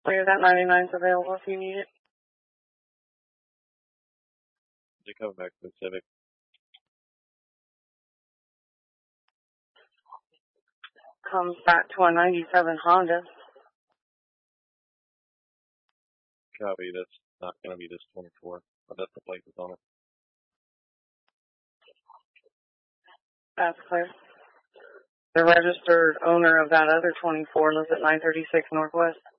Clear, that 99's available if you need it. They're coming back to the Civic. Comes back to a 97 Honda. Copy, that's not going to be this 24, but that's the plate that's on it. That's clear. The registered owner of that other 24 lives at 936 Northwest.